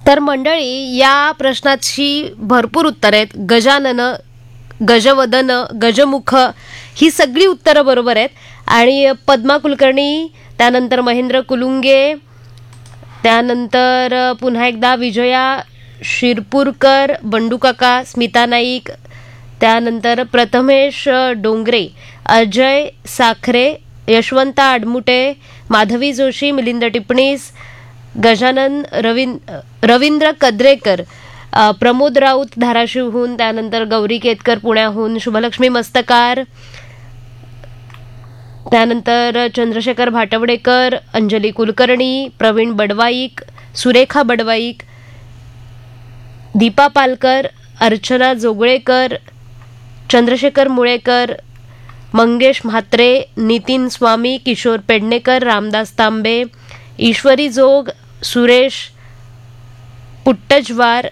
तर मंडळी, या प्रश्नाची भरपूर उत्तर आहेत. गजानन, गजवदन, गजमुख ही सगळी उत्तरं बरोबर आहेत. आणि पद्मा कुलकर्णी, त्यानंतर महेंद्र कुलुंगे, त्यानंतर पुन्हा एकदा विजया शिरपूरकर, बंडू काका, स्मिता नाईक, त्यानंतर प्रथमेश डोंगरे, अजय साखरे, यशवंत आडमुटे, माधवी जोशी, मिलिंद टिपणीस, गजानन, रवींद्र कद्रेकर, प्रमोद राऊत धाराशिवहून, त्यानंतर गौरी केतकर पुण्याहून, शुभलक्ष्मी मस्तकार, त्यानंतर चंद्रशेखर भाटवडेकर, अंजली कुलकर्णी, प्रवीण बडवाईक, सुरेखा बडवाईक, दीपा पालकर, अर्चना जोगळेकर, चंद्रशेखर मुळेकर, मंगेश म्हात्रे, नितीन स्वामी, किशोर पेडणेकर, रामदास तांबे, ईश्वरी जोग, सुरेश पुट्टजवार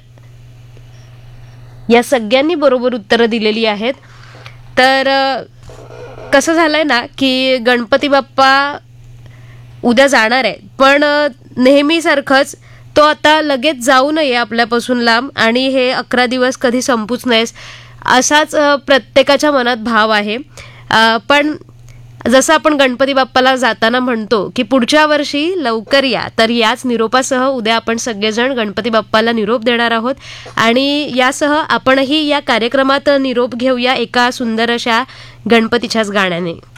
या सगळ्यांनी बरोबर उत्तरं दिलेली आहेत. तर कसं झालंय ना की गणपती बाप्पा उद्या जाणार आहे, पण नेहमीसारखंच तो आता लगेच जाऊ नये आपल्यापासून लांब, आणि हे 11 दिवस कधी संपूच नयेस असाच प्रत्येकाच्या मनात भाव आहे. पण जसं आपण गणपती बाप्पाला जाताना म्हणतो की पुढच्या वर्षी लवकर या, तर याच निरोपासह उद्या आपण सगळेजण गणपती बाप्पाला निरोप देणार आहोत. आणि यासह आपणही या कार्यक्रमात निरोप घेऊया एका सुंदर अशा गणपतीच्याच गाण्याने.